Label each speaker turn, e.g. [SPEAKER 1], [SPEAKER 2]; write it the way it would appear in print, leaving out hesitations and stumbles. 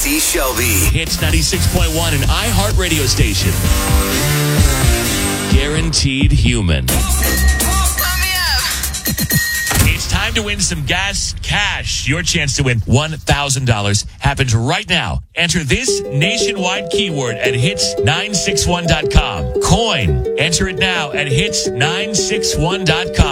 [SPEAKER 1] Jesse Shelby.
[SPEAKER 2] Hits 96.1, an iHeart radio station. Guaranteed human. It's time to win some gas cash. Your chance to win $1,000 happens right now. Enter this nationwide keyword at hits961.com. Coin. Enter it now at hits961.com.